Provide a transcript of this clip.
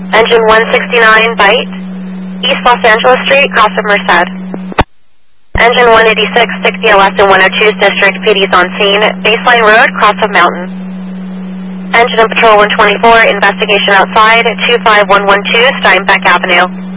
Engine 169, Bite, East Los Angeles Street, cross of Merced. Engine 186, stick DLS in 102's District, PD's on scene, Baseline Road, cross of Mountain. Engine and Patrol 124, investigation outside, 25112, Steinbeck Avenue.